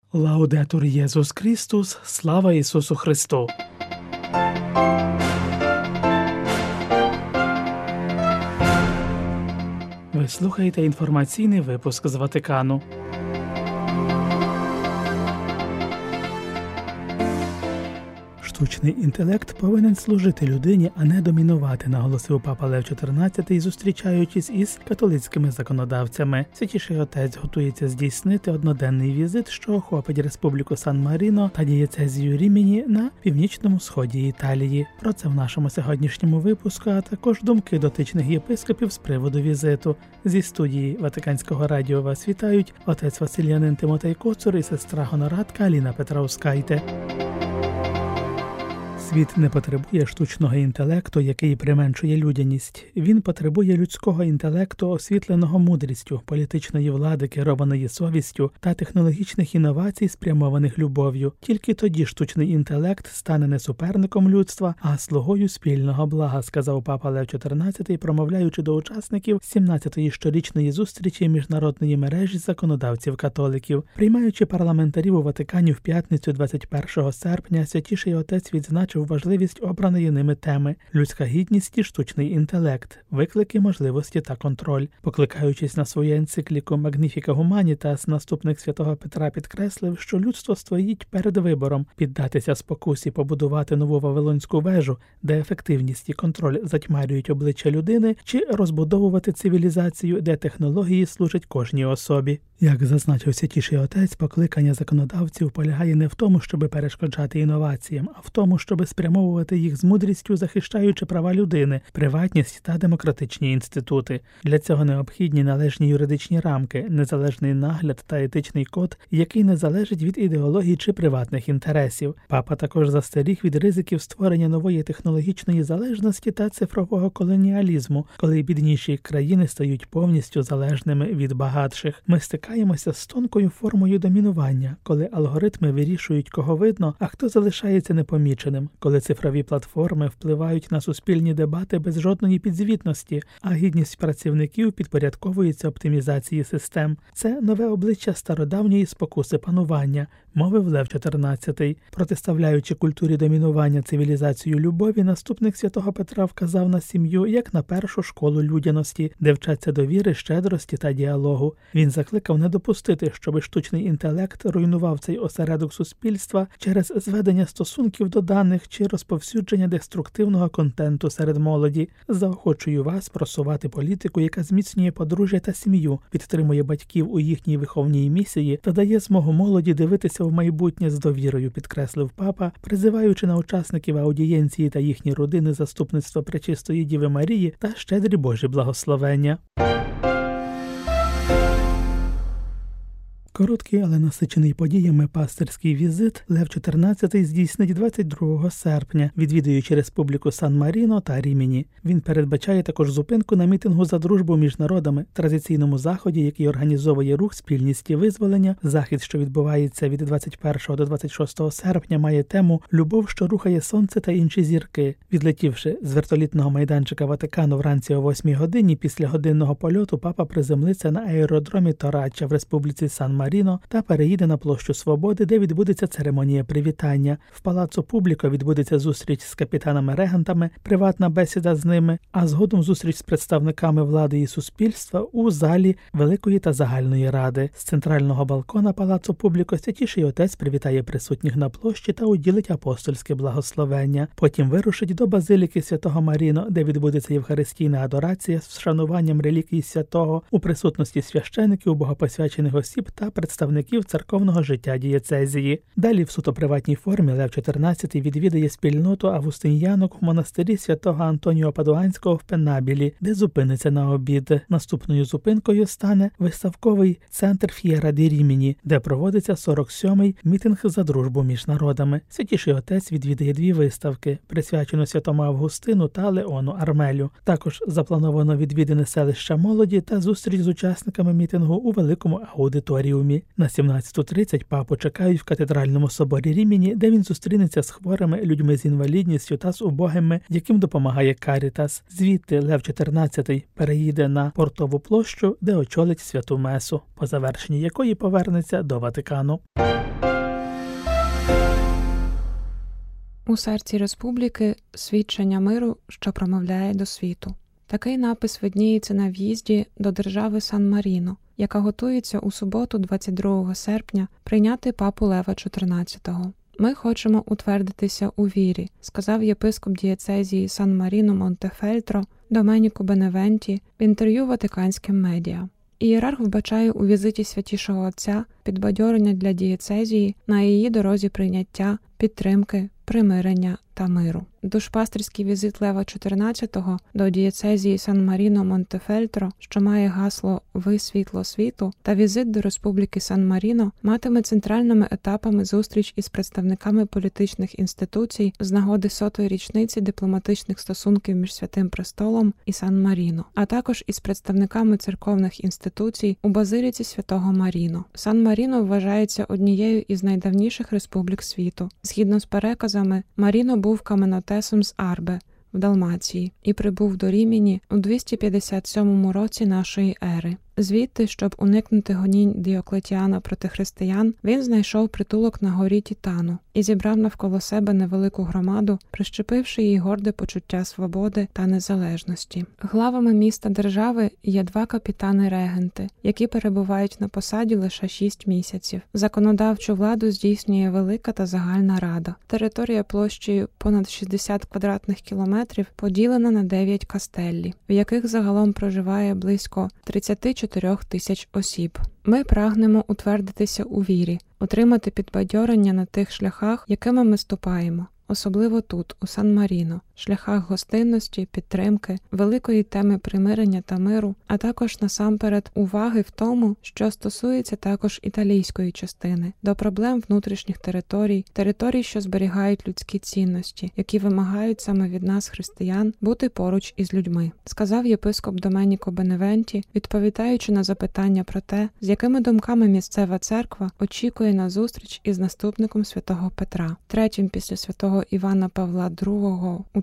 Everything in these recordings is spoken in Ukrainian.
Лаудетур Єсус Христос, слава Ісусу Христу! Ви слухаєте інформаційний випуск з Ватикану. Штучний інтелект повинен служити людині, а не домінувати, наголосив папа Лев XIV, зустрічаючись із католицькими законодавцями. Святіший Отець готується здійснити одноденний візит, що охопить Республіку Сан-Маріно та дієцезію Рімені на північному сході Італії. Про це в нашому сьогоднішньому випуску, а також думки дотичних єпископів з приводу візиту. Зі студії Ватиканського радіо вас вітають отець Василянин Тимотей Коцур і сестра Гонорадка Аліна Петраускайте. Світ не потребує штучного інтелекту, який применшує людяність. Він потребує людського інтелекту, освітленого мудрістю, політичної влади, керованої совістю та технологічних інновацій, спрямованих любов'ю. Тільки тоді штучний інтелект стане не суперником людства, а слугою спільного блага, сказав папа Лев XIV, промовляючи до учасників 17-ї щорічної зустрічі міжнародної мережі законодавців-католиків. Приймаючи парламентарів у Ватикані в п'ятницю 21 серпня, Святіший Отець відзначив важливість обраної ними теми – людська гідність і штучний інтелект, виклики, можливості та контроль. Покликаючись на свою енцикліку «Magnificat Humanitas», наступник святого Петра підкреслив, що людство стоїть перед вибором – піддатися спокусі побудувати нову Вавилонську вежу, де ефективність і контроль затьмарюють обличчя людини, чи розбудовувати цивілізацію, де технології служать кожній особі. Як зазначив Святіший Отець, покликання законодавців полягає не в тому, щоби перешкоджати інноваціям, а в тому, щоби спрямовувати їх з мудрістю, захищаючи права людини, приватність та демократичні інститути. Для цього необхідні належні юридичні рамки, незалежний нагляд та етичний код, який не залежить від ідеології чи приватних інтересів. Папа також застеріг від ризиків створення нової технологічної залежності та цифрового колоніалізму, коли бідніші країни стають повністю залежними від багатших. Ми стикаємося з тонкою формою домінування, коли алгоритми вирішують, кого видно, а хто залишається непоміченим, коли цифрові платформи впливають на суспільні дебати без жодної підзвітності, а гідність працівників підпорядковується оптимізації систем. Це нове обличчя стародавньої спокуси панування, мовив Лев XIV. Протиставляючи культурі домінування цивілізацію любові, наступник святого Петра вказав на сім'ю як на першу школу людяності, де вчаться довіри, щедрості та діалогу. Він закликав не допустити, щоб штучний інтелект руйнував цей осередок суспільства через зведення стосунків до даних чи розповсюдження деструктивного контенту серед молоді. Заохочую вас просувати політику, яка зміцнює подружжя та сім'ю, підтримує батьків у їхній виховній місії та дає змогу молоді дивитися в майбутнє з довірою, підкреслив папа, призиваючи на учасників аудієнції та їхні родини заступництва Пречистої Діви Марії та щедрі Божі благословення. Короткий, але насичений подіями пастирський візит Лев XIV здійснить 22 серпня, відвідуючи Республіку Сан-Маріно та Рімені. Він передбачає також зупинку на мітингу за дружбу між народами, традиційному заході, який організовує рух «Спільність і визволення». Захід, що відбувається від 21 до 26 серпня, має тему «Любов, що рухає сонце та інші зірки». Відлетівши з вертолітного майданчика Ватикану вранці о 8 годині, після годинного польоту папа приземлиться на аеродромі Торачча в Республіці Сан-Маріно та переїде на площу Свободи, де відбудеться церемонія привітання. В Палаццо Публіко відбудеться зустріч з капітанами-регентами, приватна бесіда з ними, а згодом зустріч з представниками влади і суспільства у залі Великої та Загальної Ради. З центрального балкона Палаццо Публіко Святіший Отець привітає присутніх на площі та уділить апостольське благословення. Потім вирушить до Базиліки Святого Маріно, де відбудеться євхаристійна адорація з вшануванням реліквій святого у присутності священиків, богопосвячених осіб та представників церковного життя дієцезії. Далі в суто приватній формі Лев XIV відвідає спільноту августин'янок в монастирі святого Антоніо Падуанського в Пенабілі, де зупиниться на обід. Наступною зупинкою стане виставковий центр Ф'єра ді Рімені, де проводиться 47-й мітинг за дружбу між народами. Святіший Отець відвідає дві виставки, присвячену святому Августину та Леону Армелю. Також заплановано відвідини селища молоді та зустріч з учасниками мітингу у великому аудиторіумі. На 17:30 папу чекають в катедральному соборі Рімені, де він зустрінеться з хворими, людьми з інвалідністю та з убогими, яким допомагає Карітас. Звідти Лев XIV переїде на Портову площу, де очолить святу месу, по завершенні якої повернеться до Ватикану. У серці республіки – свідчення миру, що промовляє до світу. Такий напис видніється на в'їзді до держави Сан-Маріно, яка готується у суботу 22 серпня прийняти папу Лева XIV. «Ми хочемо утвердитися у вірі», – сказав єпископ дієцезії Сан-Маріно-Монтефельтро Доменіко Беневенті в інтерв'ю ватиканським медіа. Ієрарх вбачає у візиті Святішого Отця підбадьорення для дієцезії на її дорозі прийняття, підтримки, примирення та миру. Душпастерський візит Лева XIV до дієцезії Сан-Маріно-Монтефельтро, що має гасло «Ви світло світу», та візит до Республіки Сан-Маріно матиме центральними етапами зустріч із представниками політичних інституцій з нагоди 100-ї річниці дипломатичних стосунків між Святим Престолом і Сан-Маріно, а також із представниками церковних інституцій у Базиліці Святого Маріно. Сан-Маріно вважається однією із найдавніших республік світу. Згідно з переказами, Маріно був каменотесом з Арбе в Далмації і прибув до Рімені у 257 році нашої ери. Звідти, щоб уникнути гонінь Діоклетіана проти християн, він знайшов притулок на горі Тітану і зібрав навколо себе невелику громаду, прищепивши їй горде почуття свободи та незалежності. Главами міста-держави є 2 капітани-регенти, які перебувають на посаді лише 6 місяців. Законодавчу владу здійснює Велика та Загальна Рада. Територія площею понад 60 квадратних кілометрів поділена на 9 кастеллі, в яких загалом проживає близько 34 тисяч осіб. Ми прагнемо утвердитися у вірі, отримати підбадьорення на тих шляхах, якими ми ступаємо, особливо тут, у Сан-Маріно, шляхах гостинності, підтримки, великої теми примирення та миру, а також насамперед уваги в тому, що стосується також італійської частини, до проблем внутрішніх територій, що зберігають людські цінності, які вимагають саме від нас, християн, бути поруч із людьми, сказав єпископ Доменіко Беневенті, відповідаючи на запитання про те, з якими думками місцева церква очікує на зустріч із наступником святого Петра, третім після святого Івана Павла II у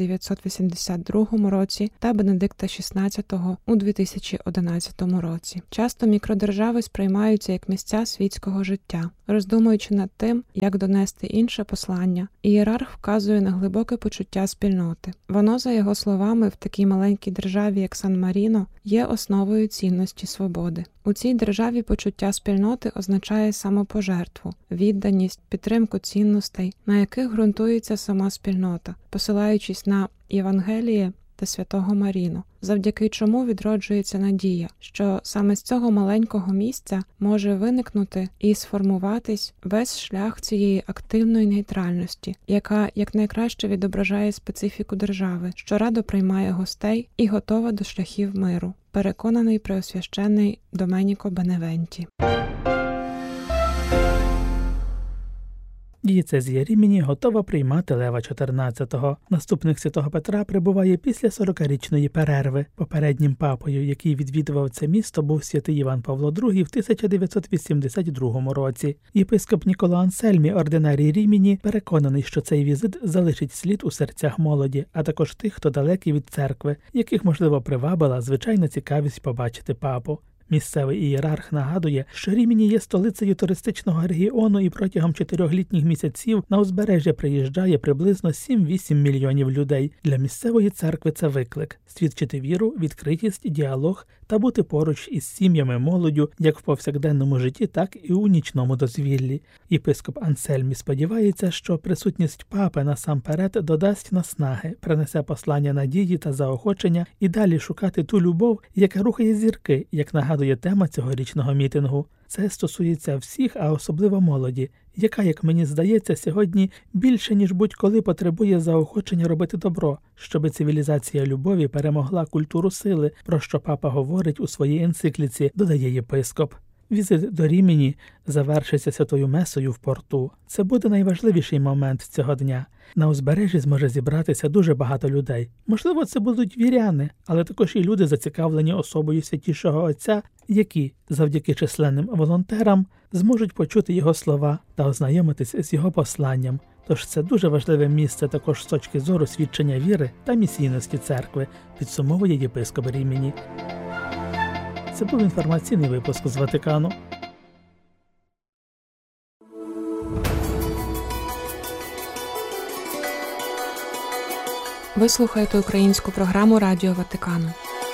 1982 році та Бенедикта XVI у 2011 році. Часто мікродержави сприймаються як місця світського життя. Роздумуючи над тим, як донести інше послання, ієрарх вказує на глибоке почуття спільноти. Воно, за його словами, в такій маленькій державі, як Сан-Маріно, є основою цінності свободи. У цій державі почуття спільноти означає самопожертву, відданість, підтримку цінностей, на яких ґрунтується сама спільнота, посилаючись на Євангеліє та Святого Маріно, завдяки чому відроджується надія, що саме з цього маленького місця може виникнути і сформуватись весь шлях цієї активної нейтральності, яка якнайкраще відображає специфіку держави, що радо приймає гостей і готова до шляхів миру, переконаний преосвященний Доменіко Беневенті. Дієцезія Рімені готова приймати Лева XIV. Наступник святого Петра прибуває після 40-річної перерви. Попереднім папою, який відвідував це місто, був святий Іван Павло II в 1982 році. Єпископ Ніколо Ансельмі, ординарій Рімені, переконаний, що цей візит залишить слід у серцях молоді, а також тих, хто далекий від церкви, яких, можливо, привабила звичайна цікавість побачити папу. Місцевий ієрарх нагадує, що Рімені є столицею туристичного регіону і протягом 4 літніх місяців на узбережжя приїжджає приблизно 7-8 мільйонів людей. Для місцевої церкви це виклик – свідчити віру, відкритість, діалог та бути поруч із сім'ями, молоддю, як в повсякденному житті, так і у нічному дозвіллі. Єпископ Ансельмі сподівається, що присутність папи насамперед додасть наснаги, принесе послання надії та заохочення і далі шукати ту любов, яка рухає зірки, як нагадує тема цьогорічного мітингу. Це стосується всіх, а особливо молоді, яка, як мені здається, сьогодні більше, ніж будь-коли потребує заохочення робити добро, щоби цивілізація любові перемогла культуру сили, про що папа говорить у своїй енцикліці, додає єпископ. Візит до Рімені завершиться святою месою в порту. Це буде найважливіший момент цього дня. На узбережжі зможе зібратися дуже багато людей. Можливо, це будуть віряни, але також і люди, зацікавлені особою Святішого Отця, які, завдяки численним волонтерам, зможуть почути його слова та ознайомитись з його посланням. Тож це дуже важливе місце також з точки зору свідчення віри та місійності церкви, підсумовує єпископ Рімені. Це був інформаційний випуск з Ватикану. Ви слухаєте українську програму Радіо Ватикану.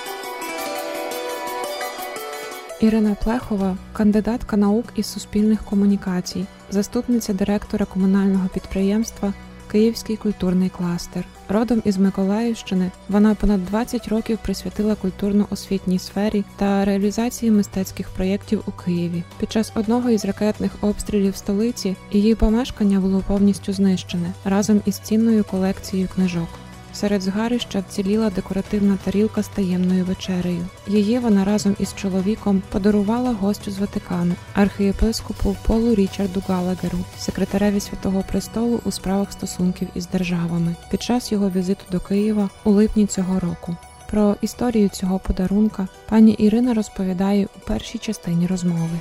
Ірина Плехова – кандидатка наук із суспільних комунікацій, заступниця директора комунального підприємства «Київський культурний кластер». Родом із Миколаївщини, вона понад 20 років присвятила культурно-освітній сфері та реалізації мистецьких проєктів у Києві. Під час одного із ракетних обстрілів столиці її помешкання було повністю знищене, разом із цінною колекцією книжок. Серед згарища вціліла декоративна тарілка з таємною вечерею. Її вона разом із чоловіком подарувала гостю з Ватикану, архієпископу Полу Річарду Галагеру, секретареві Святого Престолу у справах стосунків із державами, під час його візиту до Києва у липні цього року. Про історію цього подарунка пані Ірина розповідає у першій частині розмови.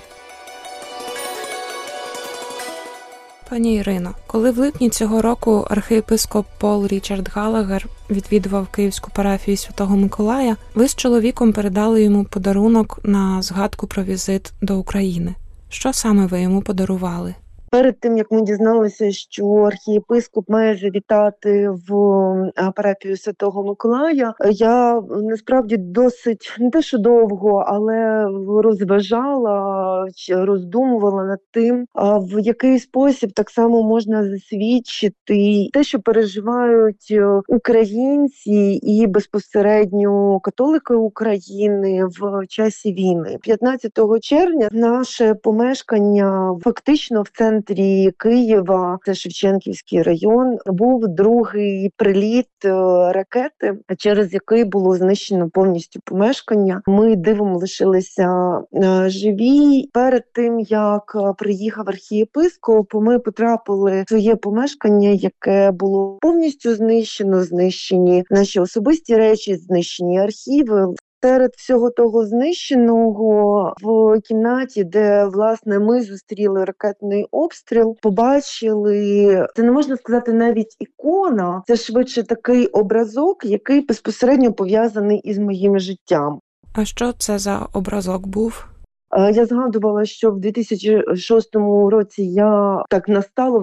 Пані Ірино, коли в липні цього року архієпископ Пол Річард Галагер відвідував Київську парафію Святого Миколая, ви з чоловіком передали йому подарунок на згадку про візит до України. Що саме ви йому подарували? Перед тим, як ми дізналися, що архієпископ має завітати в парафію Святого Миколая, я насправді досить, не те що довго, але розважала, роздумувала над тим, в який спосіб так само можна засвідчити те, що переживають українці і безпосередньо католики України в часі війни. 15 червня наше помешкання фактично в центрі Києва, це Шевченківський район, був другий приліт ракети, через який було знищено повністю помешкання. Ми дивом лишилися живі. Перед тим, як приїхав архієпископ, ми потрапили в своє помешкання, яке було повністю знищено, знищені наші особисті речі, знищені архіви. Серед всього того знищеного в кімнаті, де, власне, ми зустріли ракетний обстріл, побачили, це не можна сказати навіть ікона, це швидше такий образок, який безпосередньо пов'язаний із моїм життям. А що це за образок був? Я згадувала, що в 2006 році я так настало